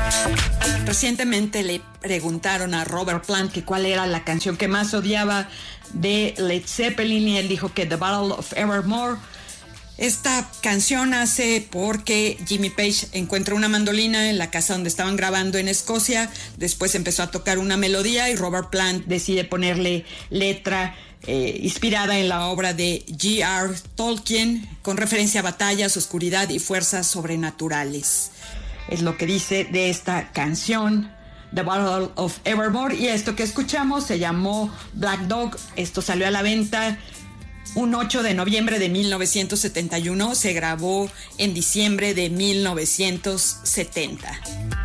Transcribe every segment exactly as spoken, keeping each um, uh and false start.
Recientemente le preguntaron a Robert Plant que cuál era la canción que más odiaba de Led Zeppelin y él dijo que The Battle of Evermore. Esta canción nace porque Jimmy Page encuentra una mandolina en la casa donde estaban grabando en Escocia, después empezó a tocar una melodía y Robert Plant decide ponerle letra eh, inspirada en la obra de G R Tolkien, con referencia a batallas, oscuridad y fuerzas sobrenaturales. Es lo que dice de esta canción, The Battle of Evermore, y esto que escuchamos se llamó Black Dog. Esto salió a la venta un ocho de noviembre de mil novecientos setenta y uno, se grabó en diciembre de mil novecientos setenta.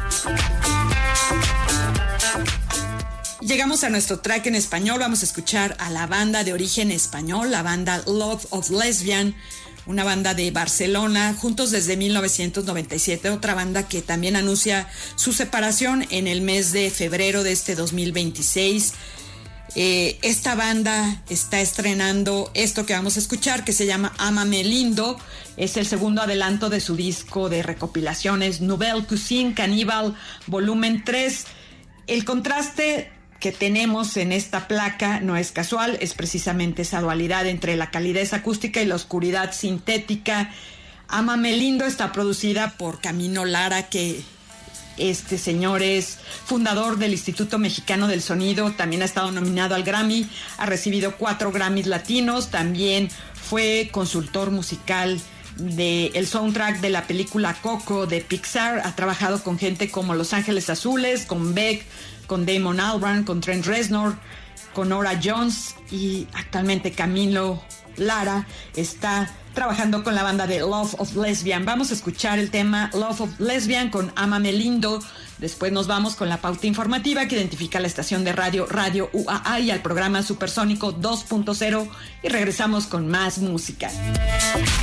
Llegamos a nuestro track en español, vamos a escuchar a la banda de origen español, la banda Love of Lesbian, una banda de Barcelona, juntos desde mil novecientos noventa y siete, otra banda que también anuncia su separación en el mes de febrero de este dos mil veintiséis. Eh, esta banda está estrenando esto que vamos a escuchar, que se llama Ámame Lindo. Es el segundo adelanto de su disco de recopilaciones Nouvelle Cuisine Cannibal Volumen tres. El contraste que tenemos en esta placa no es casual, es precisamente esa dualidad entre la calidez acústica y la oscuridad sintética. Ámame Lindo está producida por Camino Lara, que este señor es fundador del Instituto Mexicano del Sonido, también ha estado nominado al Grammy, ha recibido cuatro Grammys latinos, también fue consultor musical del soundtrack de la película Coco de Pixar, ha trabajado con gente como Los Ángeles Azules, con Beck, con Damon Albarn, con Trent Reznor, con Norah Jones, y actualmente Camilo Lara está trabajando con la banda de Love of Lesbian. Vamos a escuchar el tema Love of Lesbian con Ámame Lindo. Después nos vamos con la pauta informativa que identifica la estación de radio Radio U A A y al programa Supersónico dos punto cero, y regresamos con más música.